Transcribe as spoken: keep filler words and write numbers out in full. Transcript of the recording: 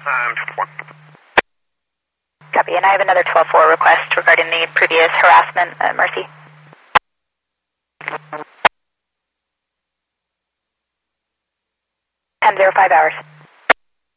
Copy, and I have another twelve four request regarding the previous harassment, uh, Mercy. ten zero five hours.